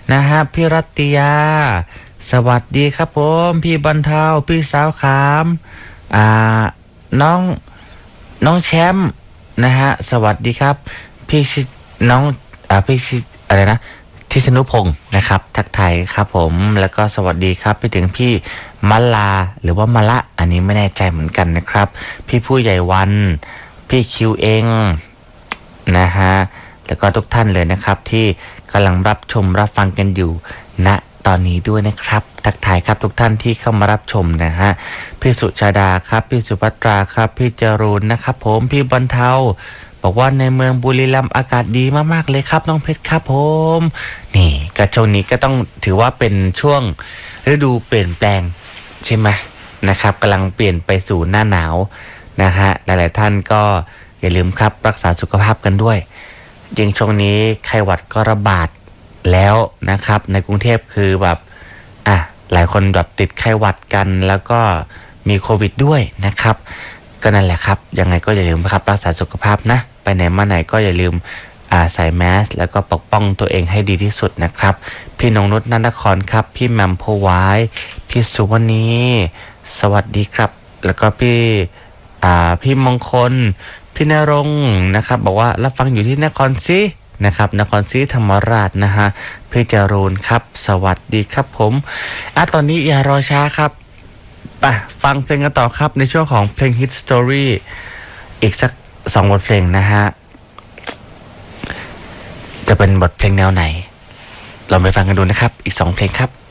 นะฮะพี่รัตติยาสวัสดีครับผมพี่บรรเทาพี่สาวขามอ่าน้องน้องแชมป์นะฮะสวัสดีครับพี่ชิน้องพี่ชิอะไรนะทิศนุพงศ์นะครับทักทายครับผมแล้วก็สวัสดีครับไปถึงพี่มัลลาหรือว่ามะละอันนี้ไม่แน่ใจเหมือนกันนะครับพี่ผู้ใหญ่วันพี่คิวเองนะฮะแล้วก็ทุกท่านเลยนะครับที่กำลังรับชมรับฟังกันอยู่ณตอนนี้ด้วยนะครับทักทายครับทุกท่านที่เข้ามารับชมนะฮะพี่สุชาดาครับพี่สุภัตราครับพี่จรูนนะครับผมพี่บรรเทาบอกว่าในเมืองบุรีรัมย์อากาศดีมากๆเลยครับน้องเพชรครับผมนี่กระช่วงนี้ก็ต้องถือว่าเป็นช่วงฤดูเปลี่ยนแปลงใช่ไหมนะครับกำลังเปลี่ยนไปสู่หน้าหนาวนะฮะหลายๆท่านก็อย่าลืมครับรักษาสุขภาพกันด้วยยิ่งช่วงนี้ไข้หวัดก็ระบาดแล้วนะครับในกรุงเทพคือแบบหลายคนแบบติดไข้หวัดกันแล้วก็มีโควิดด้วยนะครับก็นั่นแหละครับยังไงก็อย่าลืมครับรักษาสุขภาพนะไปไหนมาไหนก็อย่าลืมใส่แมสแล้วก็ปกป้องตัวเองให้ดีที่สุดนะครับพี่นงนุชนันทครครับพี่แมมโพไวพี่สุวรรณีสวัสดีครับแล้วก็พี่มงคลพี่ณรงค์นะครับบอกว่ารับฟังอยู่ที่นครศรีนะครับนครศรีธรรมราชนะฮะพี่จรูนครับสวัสดีครับผมตอนนี้อย่ารอช้าครับไปฟังเพลงกันต่อครับในช่วงของเพลง Hit Story อีกสัก2 บทเพลงนะฮะจะเป็นบทเพลงแนวไหนลองไปฟังกันดูนะครับอีก2 เพลงครับ